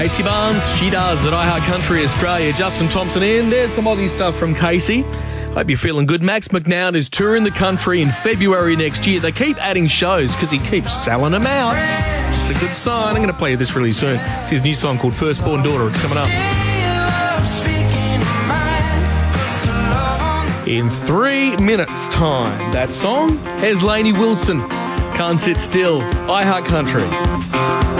Casey Barnes, she does at iHeart Country Australia. Justin Thompson in. There's some Aussie stuff from Casey. Hope you're feeling good. Max McNown is touring the country in February next year. They keep adding shows because he keeps selling them out. It's a good sign. I'm going to play this really soon. It's his new song called Firstborn Daughter. It's coming up. In 3 minutes' time, that song, here's Lainey Wilson. Can't Sit Still, iHeart Country.